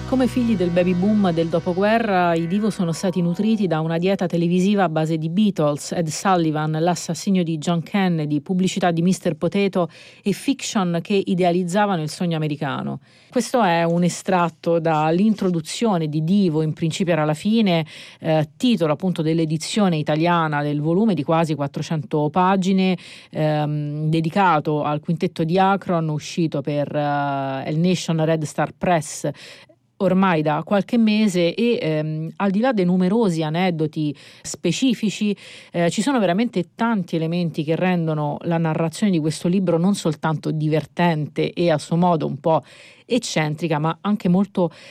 Come figli del baby boom del dopoguerra, i Divo sono stati nutriti da una dieta televisiva a base di Beatles, Ed Sullivan, l'assassinio di John Kennedy, pubblicità di Mr. Potato e fiction che idealizzavano il sogno americano. Questo è un estratto dall'introduzione di Divo, in principio era la fine, titolo appunto dell'edizione italiana del volume di quasi 400 pagine, dedicato al quintetto di Akron, uscito per El Nation Red Star Press ormai da qualche mese e al di là dei numerosi aneddoti specifici, ci sono veramente tanti elementi che rendono la narrazione di questo libro non soltanto divertente e a suo modo un po' eccentrica, ma anche molto